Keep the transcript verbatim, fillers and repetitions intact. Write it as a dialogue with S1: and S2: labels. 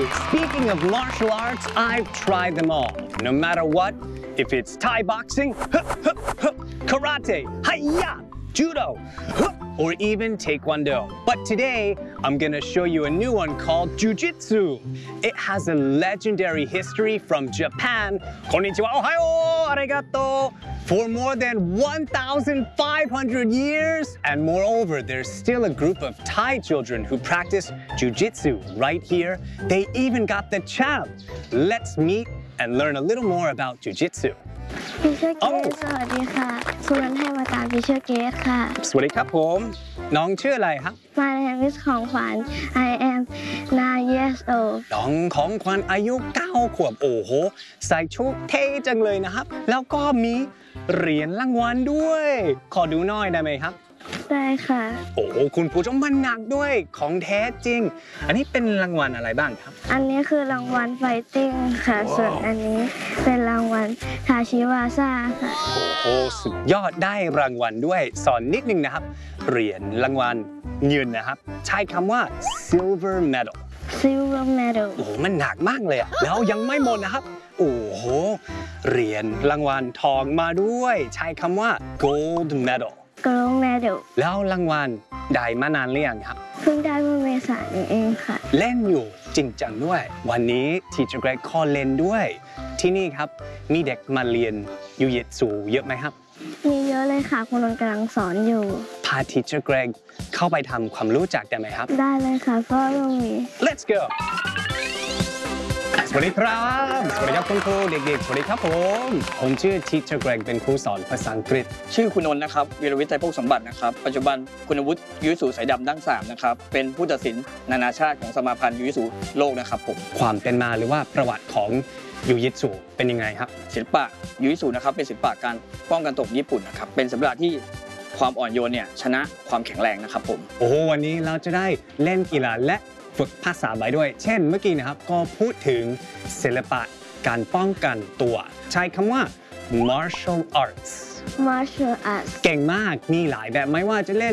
S1: Speaking of martial arts, I've tried them all. No matter what, if it's Thai boxing, karate, hiya, judo, or even taekwondo. But today, I'm gonna show you a new one called Jiu-Jitsu. It has a legendary history from Japan. Konnichiwa, ohayo, arigato. For more than one thousand five hundred years. And moreover, there's still a group of Thai children who practice Jiu-Jitsu right here. They even got the champ. Let's meet and learn a little more about Jiu-Jitsu.
S2: พิเชอร์เกสสวัสดีค่ะสุรันให้มาตามพิเชอร์เกสค่ะ
S1: สวัสดีครับผมน้องชื่ออะไรครับ
S2: My name is ของขวัญ I am nine years old
S1: น้องของขวัญอายุเก้าขวบโอ้โหใส่ชุดเท่จังเลยนะครับแล้วก็มีเหรียญรางวัลด้วยขอดูหน่อยได้ไหมครับ
S2: ได้ค่ะ
S1: โอ้คุณผู้ชมมันหนักด้วยของแท้จริงอันนี้เป็นรางวัลอะไรบ้างครับ
S2: อันนี้คือรางวัลไฟติ้งค่ะส่วนอันนี้เป็นรางวัลทาชิวาซ่าค่ะ
S1: โอ้สุดยอดได้รางวัลด้วยสอนนิดนึงนะครับเหรียญรางวัลเงินนะครับใช้คำว่า silver medal
S2: silver medal
S1: โอ้มันหนักมากเลยอะแล้วยังไม่หมดนะครับโอ้โหเหรียญรางวัลทองมาด้วยใช้คำว่า gold medal
S2: gold medal
S1: แล้วรางวัลได้มานานหรือยังครับ
S2: เพิ่งได้เมื่อเมษายนเองค่ะ
S1: เล่นอยู่จริงจังด้วยวันนี้ทีเจอร์เกรกขอเล่นด้วยที่นี่ครับมีเด็กมาเรียนยูยิตสูเยอะไหมครับ
S2: มีเยอะเลยค่ะคุณนนท์กำลังสอนอยู่
S1: พาทีเจอร์เกรกเข้าไปทำความรู้จักได้ไหมครับ
S2: ได้เลยค่ะเพราะเรามี
S1: Let's go สวัสดีครับสวัสดีครับคุณครูเด็กๆสวัสดีครับผมผมชื่อทีเจอร์เกรกเป็นครูสอนภาษาอังกฤษ
S3: ชื่อคุณนนท์นะครับวีรวิทย์ไตรภพสมบัตินะครับปัจจุบันคุณวุฒิยูยิสูสายดำดั้งสามนะครับเป็นผู้ตัดสินนานาชาติของสมาพันธ์ยูยิสูโลกนะครับผม
S1: ความเป็นมาหรือว่าประวัติของยูยิสูเป็นยังไงครับ
S3: ศิลปะยูยิสูนะครับเป็นศิลปะการป้องกันตกญี่ปุ่นนะครับเป็นศิลปะที่ความอ่อนโยนเนี่ยชนะความแข็งแรงนะครับผม
S1: โอ้โหวันนี้เราจะได้เล่นกีฬาและฝึกภาษาไปด้วยเช่นเมื่อกี้นะครับก็พูดถึงศิลปะการป้องกันตัวใช้คำว่า martial arts
S2: martial arts
S1: เก่งมากมีหลายแบบไม่ว่าจะเล่น